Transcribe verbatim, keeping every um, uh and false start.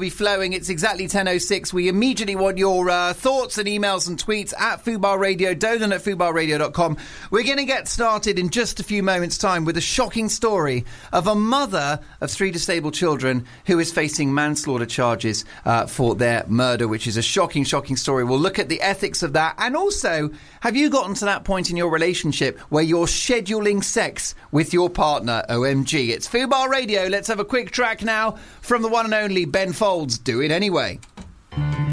be flowing. It's exactly ten oh six. We immediately want your uh, thoughts and emails and tweets at Fubar Radio, Dolan at fubar radio dot com. We're going to get started in just a few moments' time with a shocking story of a mother of three disabled children who is facing manslaughter charges uh, for their murder, which is a shocking, shocking story. We'll look at the ethics of that. And also, have you gotten to that point in your relationship where you're scheduling sex with your partner? O M G. It's Fubar Radio. Let's have a quick track now from the one and only Ben Folds. Do It Anyway.